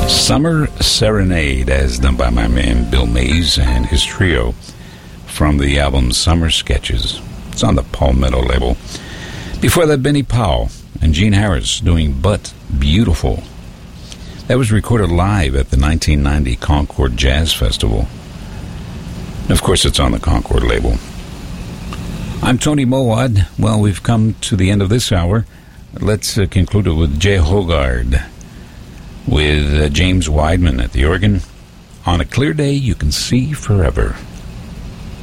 Summer Serenade, as done by my man Bill Mays and his trio from the album Summer Sketches. It's on the Palmetto label. Before that, Benny Powell and Gene Harris doing But Beautiful. That was recorded live at the 1990 Concord Jazz Festival. And of course, it's on the Concord label. I'm Tony Mowad. Well, we've come to the end of this hour. Let's conclude it with Jay Hogard, with James Weidman at the organ. On a clear day, you can see forever.